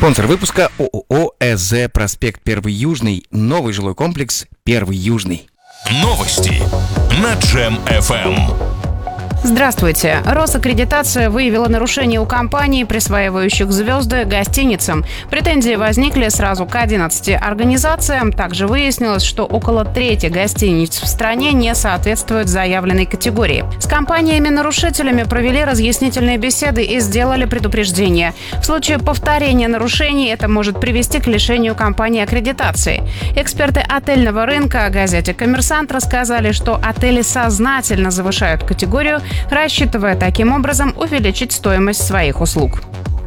Спонсор выпуска ООО ЭЗ «Проспект 1 Южный». Новый жилой комплекс 1 Южный. Новости на Джем-ФМ. Здравствуйте. Росаккредитация выявила нарушения у компаний, присваивающих звезды гостиницам. Претензии возникли сразу к 11 организациям. Также выяснилось, что около трети гостиниц в стране не соответствуют заявленной категории. С компаниями-нарушителями провели разъяснительные беседы и сделали предупреждение. В случае повторения нарушений это может привести к лишению компании аккредитации. Эксперты отельного рынка газете «Коммерсант» рассказали, что отели сознательно завышают категорию, рассчитывая таким образом увеличить стоимость своих услуг.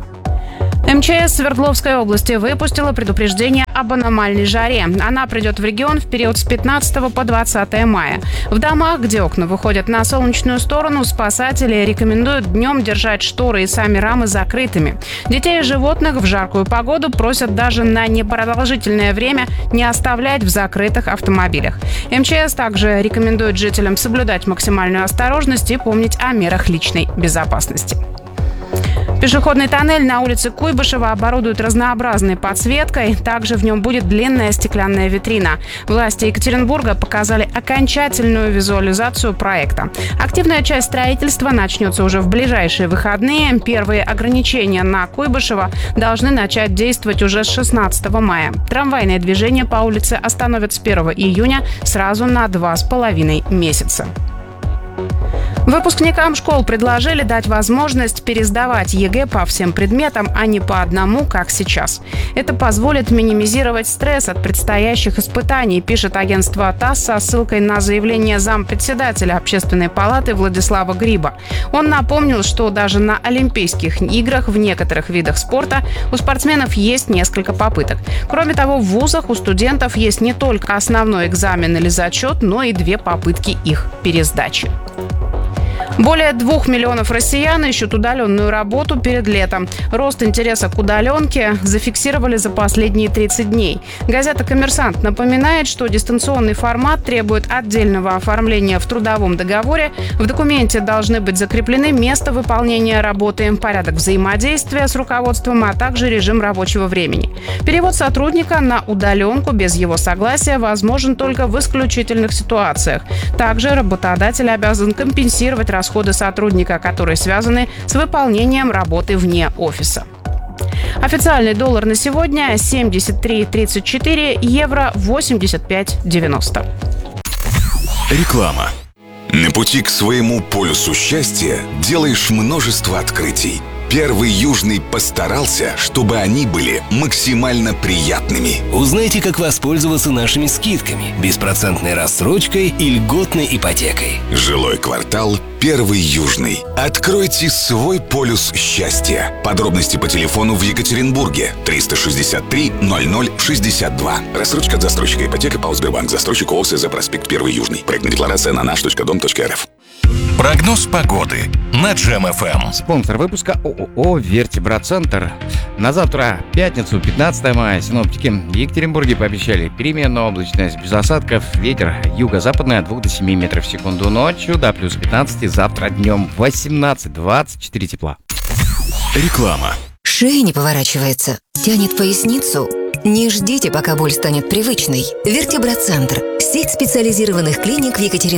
МЧС Свердловской области выпустила предупреждение об аномальной жаре. Она придет в регион в период с 15 по 20 мая. В домах, где окна выходят на солнечную сторону, спасатели рекомендуют днем держать шторы и сами рамы закрытыми. Детей и животных в жаркую погоду просят даже на непродолжительное время не оставлять в закрытых автомобилях. МЧС также рекомендует жителям соблюдать максимальную осторожность и помнить о мерах личной безопасности. Пешеходный тоннель на улице Куйбышева оборудуют разнообразной подсветкой. Также в нем будет длинная стеклянная витрина. Власти Екатеринбурга показали окончательную визуализацию проекта. Активная часть строительства начнется уже в ближайшие выходные. Первые ограничения на Куйбышева должны начать действовать уже с 16 мая. Трамвайное движение по улице остановят с 1 июня сразу на 2,5 месяца. Выпускникам школ предложили дать возможность пересдавать ЕГЭ по всем предметам, а не по одному, как сейчас. Это позволит минимизировать стресс от предстоящих испытаний, пишет агентство ТАСС со ссылкой на заявление зампредседателя Общественной палаты Владислава Гриба. Он напомнил, что даже на Олимпийских играх в некоторых видах спорта у спортсменов есть несколько попыток. Кроме того, в вузах у студентов есть не только основной экзамен или зачет, но и 2 попытки их пересдачи. Более 2 миллионов россиян ищут удаленную работу перед летом. Рост интереса к удаленке зафиксировали за последние 30 дней. Газета «Коммерсант» напоминает, что дистанционный формат требует отдельного оформления в трудовом договоре. В документе должны быть закреплены место выполнения работы, порядок взаимодействия с руководством, а также режим рабочего времени. Перевод сотрудника на удаленку без его согласия возможен только в исключительных ситуациях. Также работодатель обязан компенсировать расходы сотрудника, которые связаны с выполнением работы вне офиса. Официальный доллар на сегодня 73.34, евро 85.90. Реклама. На пути к своему полюсу счастья делаешь множество открытий. 1 Южный постарался, чтобы они были максимально приятными. Узнайте, как воспользоваться нашими скидками, беспроцентной рассрочкой и льготной ипотекой. Жилой квартал 1 Южный. Откройте свой полюс счастья. Подробности по телефону в Екатеринбурге 363 00 62. Рассрочка от застройщика ипотека ПАО Сбербанк. Застройщик ООО ЭЗ «Проспект 1 Южный». Проектная декларация на наш.дом.рф. Прогноз погоды на Джем-ФМ. Спонсор выпуска ООО «Вертебрацентр». На завтра, пятницу, 15 мая, синоптики в Екатеринбурге пообещали переменную облачность без осадков. Ветер юго-западный от 2 до 7 метров в секунду ночью, до плюс 15. Завтра днем 18-24 тепла. Реклама. Шея не поворачивается, тянет поясницу. Не ждите, пока боль станет привычной. Вертебрацентр. Сеть специализированных клиник в Екатеринбурге.